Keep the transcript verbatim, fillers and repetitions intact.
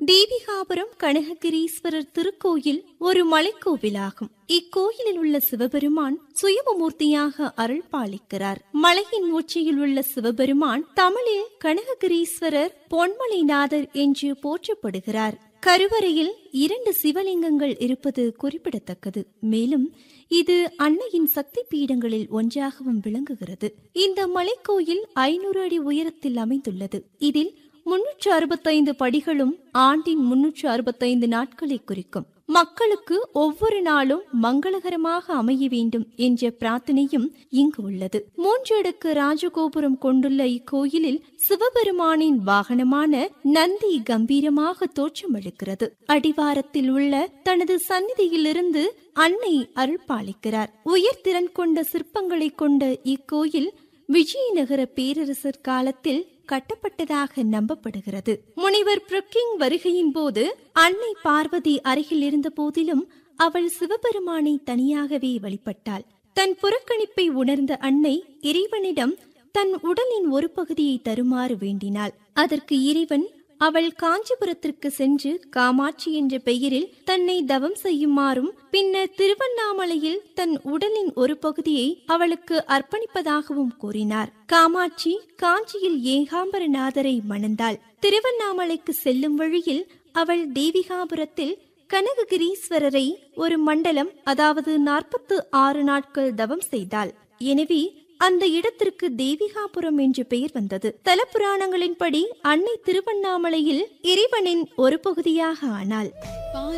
தேவிகாபுரம் கனககிரீஸ்வரர் திருக்கோயில் ஒரு மலைக்கோவிலாகும். இக்கோயிலில் உள்ள சிவபெருமான் சுயம்புமூர்த்தியாக அருள் பாலிக்கிறார். மலையின் உச்சியில் உள்ள சிவபெருமான் தமிழில் கனககிரீஸ்வரர் பொன்மலைநாதர் என்று போற்றப்படுகிறார். கருவறையில் இரண்டு சிவலிங்கங்கள் இருப்பது குறிப்பிடத்தக்கது. மேலும் இது அன்னையின் சக்தி பீடங்களில் ஒன்றாகவும் விளங்குகிறது. இந்த மலைக்கோயில் ஐநூறு அடி உயரத்தில் அமைந்துள்ளது. இதில் முன்னூற்று அறுபத்தைந்து படிகளும் ஆண்டின் முன்னூற்று அறுபத்தைந்து நாட்களை குறிக்கும். மக்களுக்கு ஒவ்வொரு நாளும் மங்களகரமாக அமைய வேண்டும் என்ற பிரார்த்தனையும் இங்கு உள்ளது. மூன்று அடுக்கு ராஜகோபுரம் கொண்டுள்ள இக்கோயிலில் சிவபெருமானின் வாகனமான நந்தி கம்பீரமாக தோற்றமளிக்கிறது. அடிவாரத்தில் உள்ள தனது சந்நிதியிலிருந்து அன்னை அருள் பாலிக்கிறார். உயர்திறன் கொண்ட சிற்பங்களை கொண்ட இக்கோயில் விஜயநகர பேரரசர் காலத்தில் கட்டப்பட்டதாக நம்பப்படுகிறது. முனிவர் புரக்கிங் வருகையின் போது அன்னை பார்வதி அருகில் இருந்த போதிலும் அவள் சிவபெருமானை தனியாகவே வழிபட்டாள். தன் புறக்கணிப்பை உணர்ந்த அன்னை இறைவனிடம் தன் உடலின் ஒரு பகுதியை தருமாறு வேண்டினாள். அதற்கு இறைவன் அவள் காஞ்சிபுரத்திற்கு சென்று காமாட்சி என்ற பெயரில் தன்னை தவம் செய்யுமாறும் பின்னர் திருவண்ணாமலையில் தன் உடலின் ஒரு பகுதியை அவளுக்கு அர்ப்பணிப்பதாகவும் கூறினார். காமாட்சி காஞ்சியில் ஏகாம்பரநாதரை மணந்தாள். திருவண்ணாமலைக்கு செல்லும் வழியில் அவள் தேவிகாபுரத்தில் கனககிரீஸ்வரரை ஒரு மண்டலம், அதாவது நாற்பத்து ஆறு நாட்கள் தவம் செய்தாள். எனவே அந்த இடத்திற்கு தேவிகாபுரம் என்று பெயர் வந்தது. தல புராணங்களின்படி அன்னை திருவண்ணாமலையில் இறைவனின் ஒரு பகுதியாக ஆனாள்.